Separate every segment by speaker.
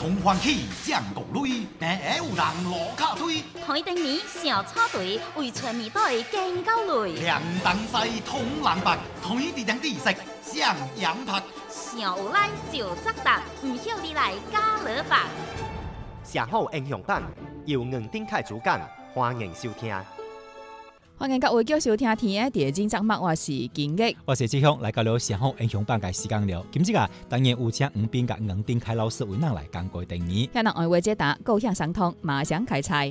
Speaker 1: 同欢喜将国类，平下有人落卡推。
Speaker 2: 台灯年小草队为全面队更高累。
Speaker 1: 两东西通人白，台地两地色像羊拍。
Speaker 2: 上有来就作答，唔晓你来加勒吧。
Speaker 3: 上好英雄版由黄丁凯主讲，欢迎收听。
Speaker 4: 欢迎各位继续收听天的第二节目，我是金玉，
Speaker 5: 我是志雄，来到了上好英雄版嘅时间了。今日啊，当然有请黄斌甲黄丁凯老师为咱来讲过定义。
Speaker 4: 向人爱话解答，高兴相通，马上开猜。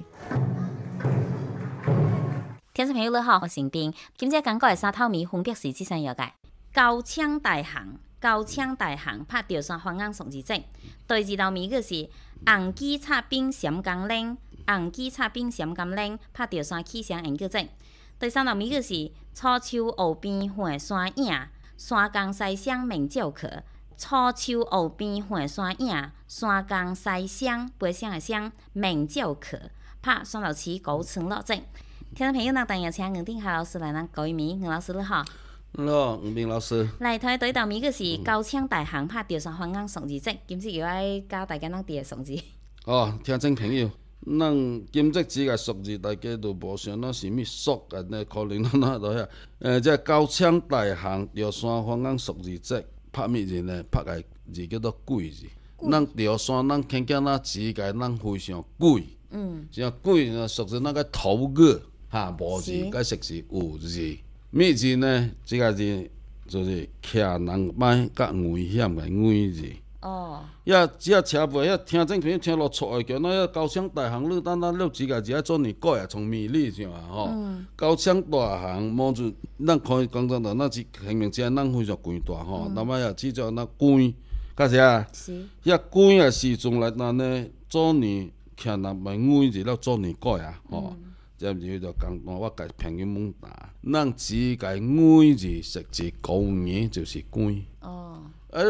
Speaker 2: 听众朋友你好，我是黄斌。今日讲过的三套谜分别是这三样嘅：高枪大巷，高枪大巷拍吊山方案送字证。第二道谜个是红机插冰闪钢链，红机插冰闪钢链拍吊山起相研究证。第三道谜个是初秋湖边换山影，山岗西乡名照客。初秋湖边换山影，山岗西乡背乡的乡名照客，拍双头市古村落证。听众朋友，咱当然请黄丁海老师来咱教一谜。黄老师你好。
Speaker 6: 你好，黄斌老师。
Speaker 2: 来，第一道谜个是高枪大巷拍吊山方案送字证。今次又爱教大家咱第个送字。
Speaker 6: 哦，听众朋友，咱今次只个数字大家都无想到是物数安尼，可能咱那都遐。这高枪大巷吊山方案数字证，拍咩字呢？拍个字叫做贵字。咱吊山，咱听见那字个，咱非常贵。像贵呢，属于那个头个哈，无字，甲实是有字。咩字呢？这个字就是徛人歹甲危险的危字。
Speaker 2: 哦。
Speaker 6: 只车牌，听众朋友听落错的叫那高枪大巷，你单单录几个字啊，做你改啊，从米粒上啊吼。高枪大巷，毛就咱可以讲真的，咱是形容这咱非常贵大吼。那么也只叫那贵，干啥？
Speaker 2: 是。
Speaker 6: 遐贵啊时阵来咱呢，做你徛人歹危字了做你改啊吼。这就讲，我甲朋友问答，咱只个危字实字高言就是贵。